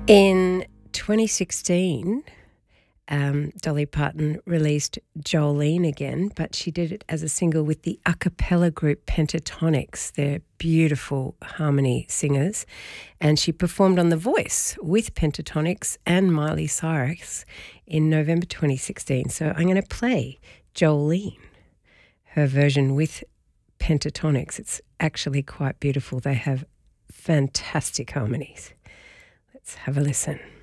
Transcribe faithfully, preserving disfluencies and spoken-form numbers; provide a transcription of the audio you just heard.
In twenty sixteen, um, Dolly Parton released Jolene again, but she did it as a single with the a cappella group Pentatonix. They're beautiful harmony singers. And she performed on The Voice with Pentatonix and Miley Cyrus in November twenty sixteen. So I'm going to play Jolene, her version with Pentatonix. It's actually quite beautiful. They have fantastic harmonies. Let's have a listen.